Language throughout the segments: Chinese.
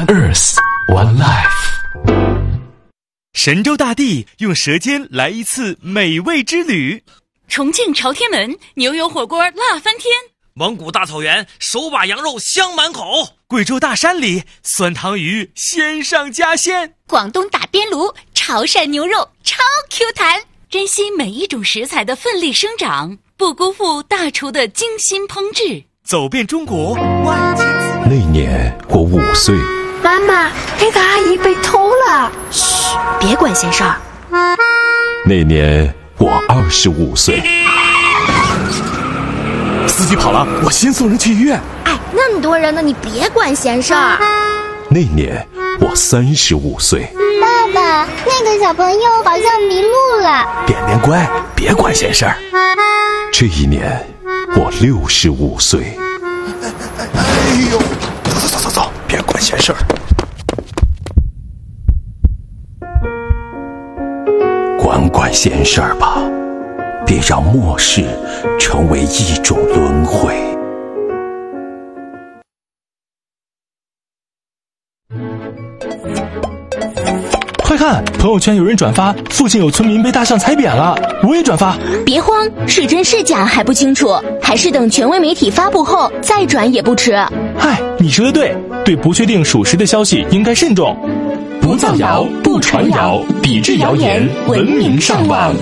One Earth, One Life。 神州大地用舌尖来一次美味之旅。 重庆朝天门牛油火锅辣翻天。 蒙古大草原手把羊肉香满口。 贵州大山里酸汤鱼鲜上加鲜。 广东打边炉潮汕牛肉超 Q 弹。珍惜每一种食材的奋力生长，不辜负大厨的精心烹制。 走遍中国万千滋味。 那年我5岁。 妈妈，那个阿姨被偷了。嘘，别管闲事儿。 那年我25岁。 司机跑了，我先送人去医院。 哎，那么多人呢，你别管闲事儿。 那年我35岁。 爸爸，那个小朋友好像迷路了。 点点乖，别管闲事儿。 这一年我65岁。 哎呦，走，别管闲事儿。 管闲事儿吧，别让末世成为一种轮回。 快看，朋友圈有人转发附近有村民被大象踩扁了，我也转发。 别慌，是真是假还不清楚，还是等权威媒体发布后再转也不迟。 嗨，你说的对，对不确定属实的消息应该慎重。 不造谣，不传谣，抵制谣言，文明上网。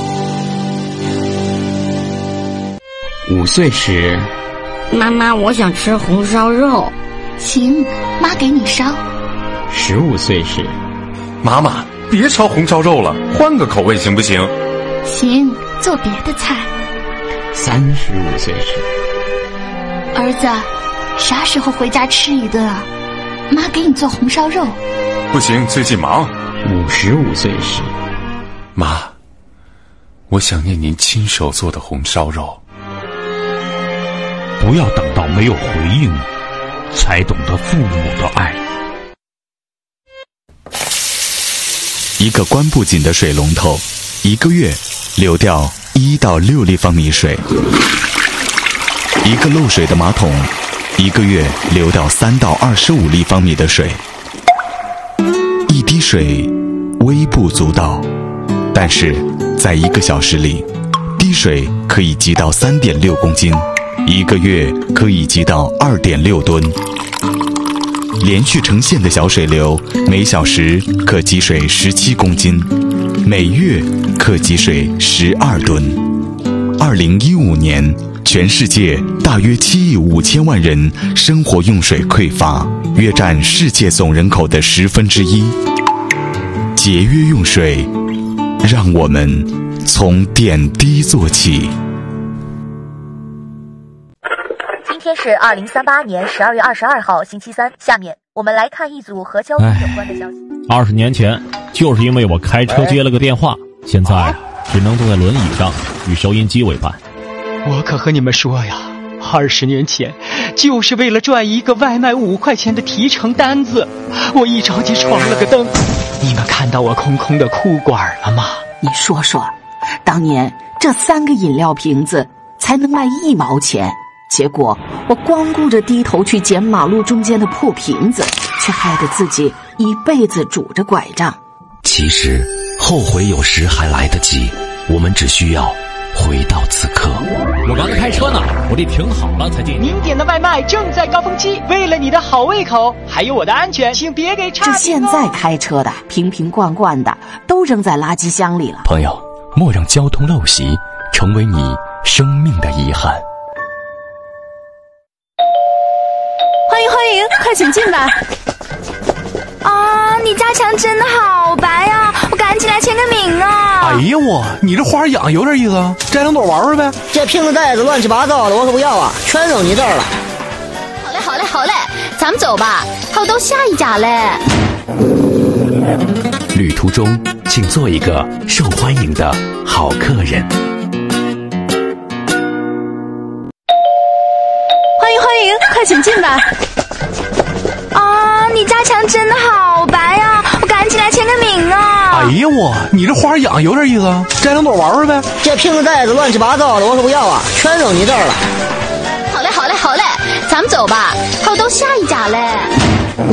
5岁时， 妈妈，我想吃红烧肉。 行，妈给你烧。 15岁时， 妈妈，别烧红烧肉了，换个口味行不行？ 行，做别的菜。 35岁时， 儿子，啥时候回家吃一顿啊？妈给你做红烧肉。 不行，最近忙。 55岁时， 妈，我想念您亲手做的红烧肉。 不要等到没有回应，才懂得父母的爱。 一个关不紧的水龙头，1个月流掉1到6立方米水；一个漏水的马桶，1个月流掉3到25立方米的水。一滴水微不足道，但是在1个小时里，滴水可以积到3.6公斤，1个月可以积到2.6吨。连续成线的小水流，每小时可积水17公斤，每月可积水12吨。2015年，全世界大约7亿5千万人生活用水匮乏，约占世界总人口的1/10。节约用水，让我们从点滴做起。 今天是2038年12月22号星期三，下面我们来看一组和交通有关的消息。 20年前，就是因为我开车接了个电话，现在只能坐在轮椅上与收音机为伴。 我可和你们说呀，20年前就是为了赚一个外卖5块钱的提成单子，我一着急闯了个灯。你们看到我空空的裤管了吗？ 你说说，当年这3个饮料瓶子才能卖1毛钱，结果我光顾着低头去捡马路中间的破瓶子，却害得自己一辈子拄着拐杖。 其实后悔有时还来得及，我们只需要回到此刻。 我刚才开车呢，我得停好了才进。 您点的外卖正在高峰期，为了你的好胃口，还有我的安全，请别给差评哦。 这现在开车的瓶瓶罐罐的都扔在垃圾箱里了。 朋友，莫让交通陋习成为你生命的遗憾。 欢迎，快请进吧。啊，你家墙真的好白啊，我赶紧来签个名啊。 哎呀你这花养有点意思啊，摘2朵玩玩呗。 这瓶子袋子乱七八糟的，我可不要啊，全扔你这儿了。 好嘞，咱们走吧，还有到下一家嘞。 旅途中，请做一个受欢迎的好客人。 欢迎，快请进吧。啊，你家墙真的好白啊，我赶紧来签个名啊。 哎呀你这花养有点意思啊，摘2朵玩玩呗。 这瓶子袋子乱七八糟的，我可不要啊，全扔你这儿了。 好嘞，咱们走吧，还有到下一家嘞。